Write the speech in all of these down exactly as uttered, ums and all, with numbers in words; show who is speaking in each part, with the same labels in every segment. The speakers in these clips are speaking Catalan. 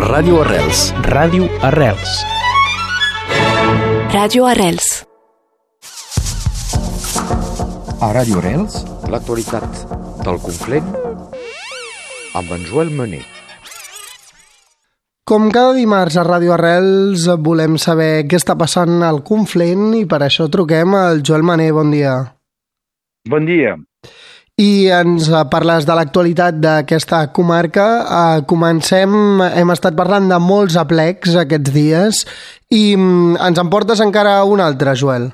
Speaker 1: Ràdio Arrels. Ràdio Arrels.
Speaker 2: Ràdio Arrels.
Speaker 3: A Ràdio Arrels,
Speaker 4: l'actualitat del Conflent amb en Joel Mené.
Speaker 5: Com cada dimarts a Ràdio Arrels volem saber què està passant al Conflent i per això truquem al Joel Mené. Bon dia.
Speaker 6: Bon dia.
Speaker 5: I ens parles de l'actualitat d'aquesta comarca. Uh, comencem, hem estat parlant de molts aplecs aquests dies i um, ens en portes encara un altre, Joel.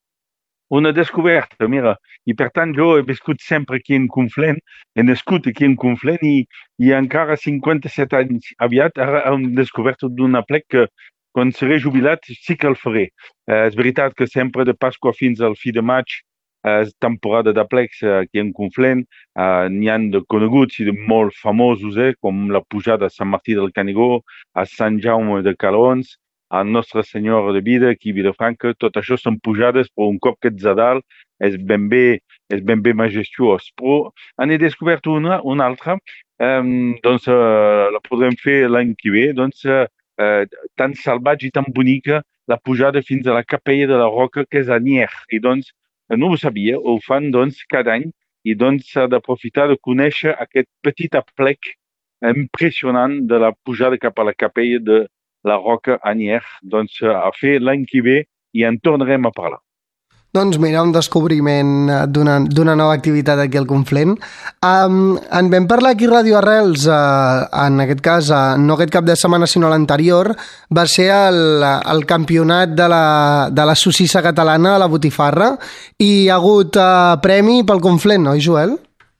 Speaker 6: Una descoberta, mira, i per tant jo he viscut sempre aquí en Conflent, he nascut aquí en Conflent i, i encara cinquanta-set anys aviat ara hem descobert d'un aplec que quan seré jubilat sí que el faré. Eh, és veritat que sempre de Pasqua fins al fi de maig és temporada d'aplecs aquí en Conflent, eh, n'hi ha de coneguts i de molt famosos, eh, com la pujada a Sant Martí del Canigó, a Sant Jaume de Calons, a Nostra Senyora de Vida, aquí a Vilafranca. Tot això són pujades, però un cop que ets a dalt és ben bé, és ben bé majestuós. Però n'he descobert una, una altra, eh, doncs eh, la podrem fer l'any que ve, doncs eh, tan salvatge i tan bonica, la pujada fins a la capella de la Roca, que és a Nier. I doncs no ho sabia, ho fan doncs cada any i doncs s'ha d'aprofitar de conèixer aquest petit aplec impressionant de la pujada cap a la capella de la Roca a Nier, doncs a fer l'any que ve i en tornarem a parlar.
Speaker 5: Doncs mira, un descobriment d'una, d'una nova activitat aquí al Conflent. Um, en vam parlar aquí a Ràdio Arrels, uh, en aquest cas, uh, no aquest cap de setmana sinó l'anterior, va ser el, el campionat de la, de la Sossissa Catalana a la Botifarra i hi ha hagut uh, premi pel Conflent, oi, Joel?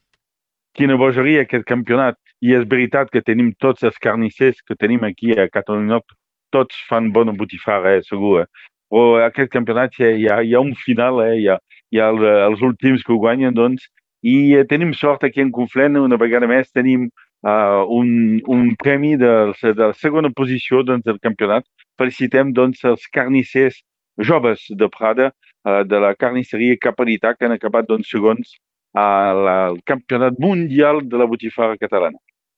Speaker 6: Quina bogeria aquest campionat. I és veritat que tenim tots els carnissers que tenim aquí a Catalunya, tots fan bona botifarra, eh, segur. Eh? Però aquest campionat hi ha, hi ha un final, eh? hi ha, hi ha els últims que ho guanyen, doncs, i eh, tenim sort aquí en Conflent, una vegada més tenim uh, un, un premi de, de la segona posició doncs, del campionat. Felicitem doncs, els carnissers joves de Prada, uh, de la carnisseria Caparitat, que han acabat doncs, segons al campionat mundial de la botifarra catalana.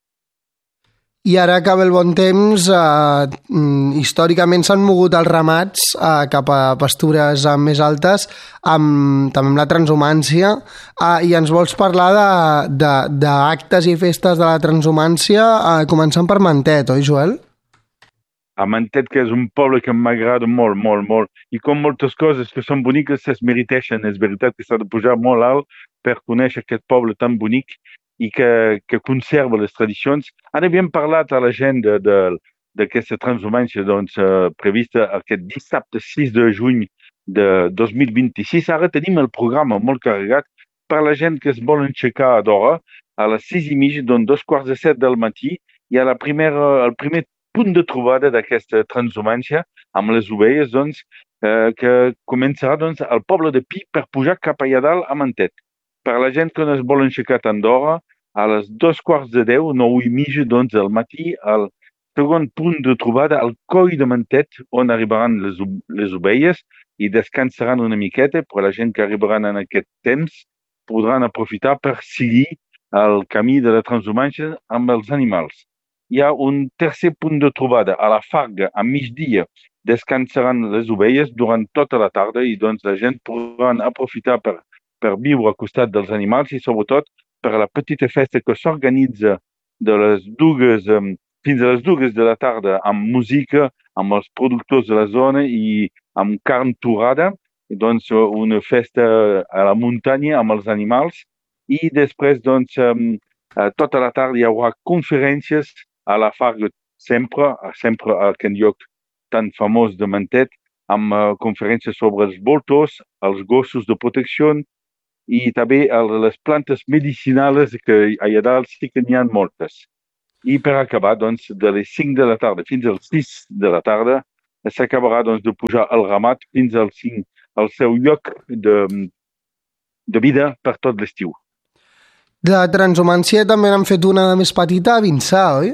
Speaker 5: I ara acaba el bon temps, eh, històricament s'han mogut els ramats eh, cap a pastures eh, més altes, amb, també amb la transhumància, eh, i ens vols parlar d'actes i festes de la transhumància, eh, començant per Mentet, oi, Joel?
Speaker 6: A Mentet, que és un poble que m'agrada molt, molt, molt, i com moltes coses que són boniques es meriteixen. És veritat que s'ha de pujar molt alt per conèixer aquest poble tan bonic i que, que conserva les tradicions. Ara havíem parlat a la gent d'aquesta transhumància doncs, eh, prevista aquest dissabte sis de juny de dos mil vint-i-sis. Ara tenim el programa molt carregat per la gent que es volen aixecar d'hora a les sis i mig, doncs dos quarts de set del matí, i a la primera, el primer punt de trobada d'aquesta transhumància amb les ovelles, doncs, eh, que començarà doncs, al poble de Pi per pujar cap allà dalt a Mentet. Per la gent que no es volen aixecar tant d'hora, a les dos quarts de deu, nou i mitja doncs, al matí, al segon punt de trobada, al coll de Mentet, on arribaran les, les ovelles i descansaran una miqueta, però la gent que arribaran en aquest temps podran aprofitar per seguir el camí de la transhumància amb els animals. Hi ha un tercer punt de trobada a la Farga, a migdia, descansaran les ovelles durant tota la tarda i doncs la gent podran aprofitar per per viure al costat dels animals i sobretot per la petita festa que s'organitza de les dues, um, fins a les dues de la tarda amb música, amb els productors de la zona i amb carn torrada, doncs una festa a la muntanya amb els animals i després doncs um, tota la tarda hi haurà conferències a la Farga sempre, sempre a aquest lloc tan famós de Mentet, amb uh, conferències sobre els voltors, els gossos de protecció, i també les plantes medicinals que allà dalt sí que n'hi ha moltes. I per acabar, doncs, de les cinc de la tarda fins als sis de la tarda s'acabarà doncs, de pujar el ramat fins al cinc, al seu lloc de, de vida per tot l'estiu.
Speaker 5: De la transhumància també n'han fet una més petita a Vinçà, oi?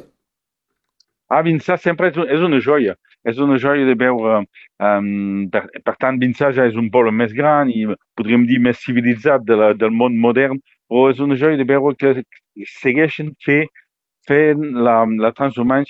Speaker 6: A Vinçà sempre és, és una joia. És una joia de veure, um, per, per tant, Vinçà ja és un poble més gran i podríem dir més civilitzat de la, del món modern, però és una joia de veure que segueixen fer, fent la, la transhumància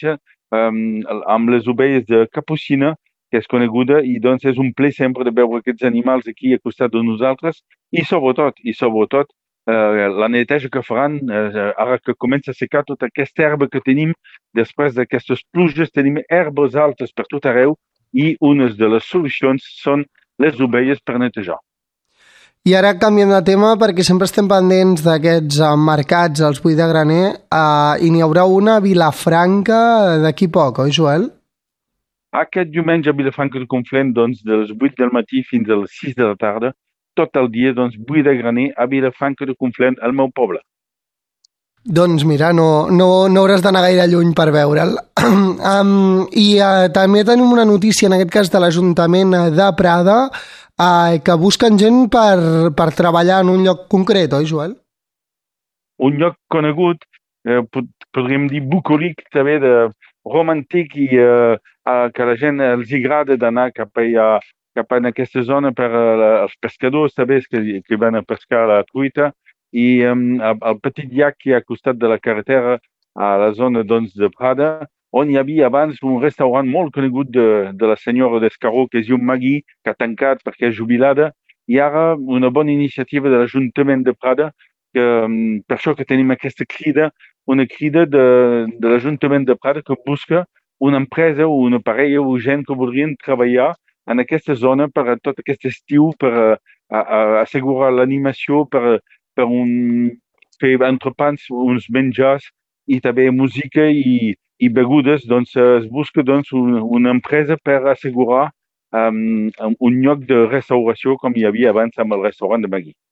Speaker 6: um, amb les ovelles de Capucina, que és coneguda, i doncs és un ple sempre de veure aquests animals aquí a costat de nosaltres, i sobretot, i sobretot, eh, la neteja que faran, eh, ara que comença a secar tota aquesta herba que tenim, després d'aquestes pluges tenim herbes altes per tot arreu, i una de les solucions són les ovelles per netejar.
Speaker 5: I ara canviem de tema perquè sempre estem pendents d'aquests mercats als Buit de Graner eh, i n'hi haurà una a Vilafranca d'aquí poc, oi, Joel?
Speaker 6: Aquest diumenge a Vilafranca de Conflent, doncs, de les vuit del matí fins a les sis de la tarda, tot el dia, doncs, Buit de Graner a Vilafranca de Conflent, al meu poble.
Speaker 5: Doncs mira, no, no, no hauràs d'anar gaire lluny per veure'l. um, I uh, també tenim una notícia, en aquest cas de l'Ajuntament de Prada, uh, que busquen gent per, per treballar en un lloc concret, oi, Joel?
Speaker 6: Un lloc conegut, eh, podríem dir bucòlic, també de romàntic i eh, que la gent els agrada d'anar cap, a, cap a aquesta zona per uh, els pescadors, també, que, que van a pescar la truita, i um, el petit llac que hi ha al costat de la carretera a la zona doncs, de Prada, on hi havia abans un restaurant molt conegut de, de la senyora d'Escaró, que es diu Magui, que ha tancat perquè és jubilada, i ara una bona iniciativa de l'Ajuntament de Prada, que, um, per això que tenim aquesta crida, una crida de, de l'Ajuntament de Prada que busca una empresa o una parella o gent que voldrien treballar en aquesta zona per a tot aquest estiu, per a, a, a assegurar l'animació, per, per un, fer entrepans, uns menjars i també música i, i begudes. Doncs es busca doncs, una, una empresa per assegurar um, un lloc de restauració com hi havia abans amb el restaurant de Magui.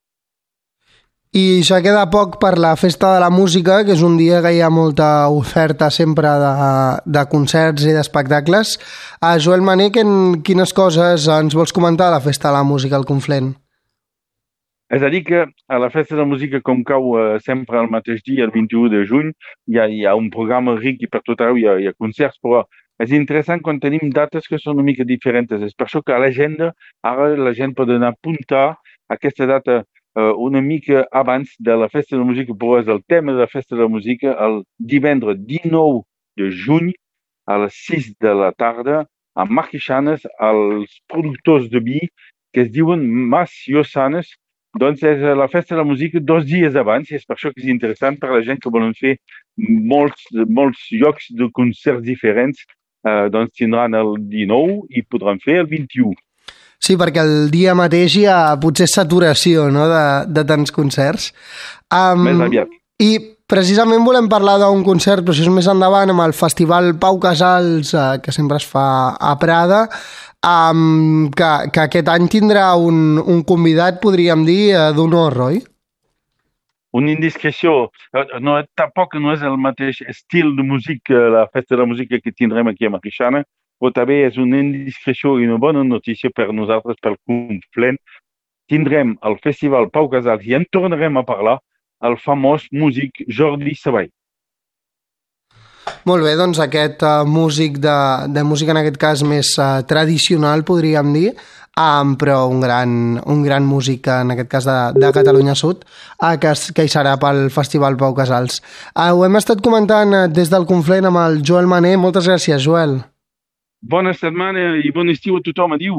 Speaker 5: I ja queda poc per la Festa de la Música, que és un dia que hi ha molta oferta sempre de, de concerts i d'espectacles. A Joel Mané, quines coses ens vols comentar de la Festa de la Música al Conflent?
Speaker 6: És a dir que a la Festa de la Música, com cau eh, sempre el mateix dia, el vint-i-u de juny, hi ha, hi ha un programa ric i per tot arreu hi ha, hi ha concerts, però és interessant quan tenim dates que són una mica diferents. És per això que a l'agenda ara la gent pot anar a apuntar aquesta data una mica abans de la Festa de la Música, però és el tema de la Festa de la Música el divendres dinou de juny a les sis de la tarda a Marquixanes, als productors de vi que es diuen Mas Llosanes. Doncs és la Festa de la Música dos dies abans, i és per això que és interessant per a la gent que volen fer molts, molts llocs de concerts diferents. Eh, doncs tindran el dinou i podran fer el vint-i-u.
Speaker 5: Sí, perquè el dia mateix hi ha potser saturació, no?, de, de tants concerts. Um,
Speaker 6: més aviat.
Speaker 5: I precisament volem parlar d'un concert, però això és més endavant, amb el Festival Pau Casals, eh, que sempre es fa a Prada, um, que, que aquest any tindrà un, un convidat, podríem dir, eh, d'honor, oi?
Speaker 6: Una indiscreció. No, tampoc no és el mateix estil de música, la Festa de la Música que tindrem aquí a Marquixana, però també és una indiscreció i una bona notícia per nosaltres, pel Conflent. Tindrem el Festival Pau Casals i en tornarem a parlar el famós músic Jordi Savall.
Speaker 5: Molt bé, doncs aquest uh, músic de, de música, en aquest cas més uh, tradicional, podríem dir, um, però un gran, un gran músic, en aquest cas de, de Catalunya Sud, uh, que, que hi serà pel Festival Pau Casals. Uh, ho hem estat comentant uh, des del Conflent amb el Joel Mané. Moltes gràcies, Joel.
Speaker 6: Bona setmana i bon estiu a tothom, adiu.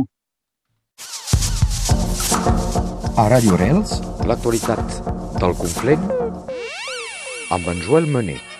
Speaker 3: A Radio Arrels,
Speaker 4: l'actualitat del Conflent amb en Joel Mané.